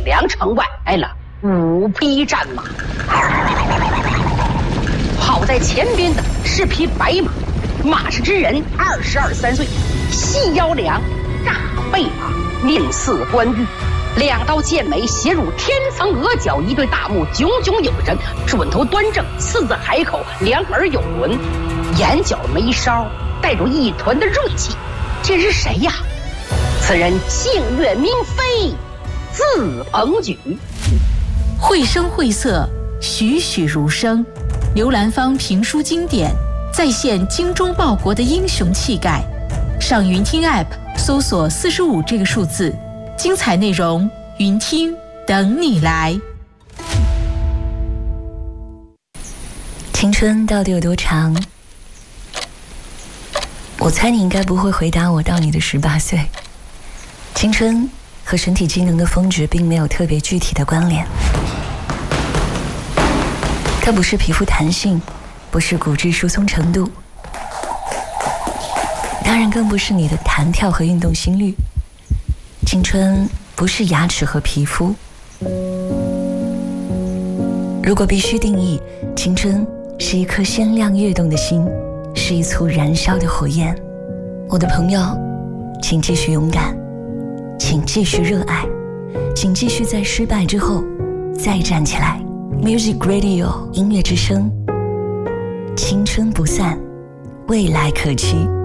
梁城外来了5匹战马，跑在前边的是匹白马，马氏之人22、3岁，细腰梁，大背马，面似关羽，2刀剑眉斜入天层额角，一对大目炯炯有神，准头端正，四字海口，两耳有轮，眼角眉梢带着一团的锐气。这是谁呀？此人姓岳名飞，字鹏举。 绘声绘色，栩栩如生，刘兰芳评书经典，再现精忠报国的英雄气概。上云听 App 搜索45这个数字，精彩内容云听等你来。 青春到底有多长？我猜你应该不会回答我到你的18岁。青春和身体机能的峰值并没有特别具体的关联，它不是皮肤弹性，不是骨质疏松程度，当然更不是你的弹跳和运动心率。青春不是牙齿和皮肤。如果必须定义，青春是一颗鲜亮跃动的心，是一簇燃烧的火焰。我的朋友，请继续勇敢，请继续热爱，请继续在失败之后再站起来。 Music Radio 音乐之声，青春不散，未来可期。